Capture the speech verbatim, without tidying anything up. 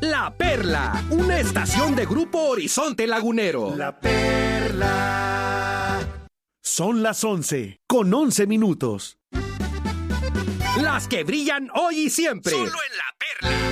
La Perla, una estación de Grupo Horizonte Lagunero. La Perla. Son las once, con once minutos. Las que brillan hoy y siempre. Solo en La Perla.